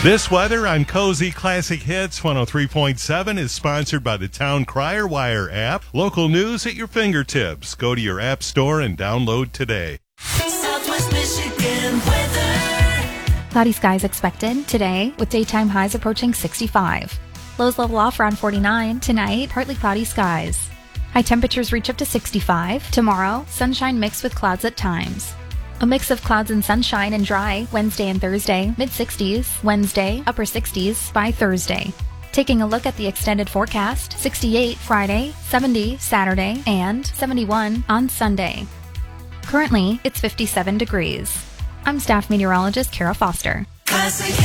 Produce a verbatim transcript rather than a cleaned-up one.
This weather on Cozy Classic Hits one oh three point seven is sponsored by the Town Crier Wire app. Local news at your fingertips. Go to your app store and download today. Southwest Michigan weather. Cloudy skies expected today with daytime highs approaching sixty-five. Lows level off around forty-nine. Tonight, partly cloudy skies. High temperatures reach up to sixty-five. Tomorrow, sunshine mixed with clouds at times. A mix of clouds and sunshine and dry Wednesday and Thursday, mid-sixties. Wednesday, upper sixties by Thursday. Taking a look at the extended forecast, sixty-eight Friday, seventy Saturday, and seventy-one on Sunday. Currently, it's fifty-seven degrees. I'm staff meteorologist Kara Foster. Classic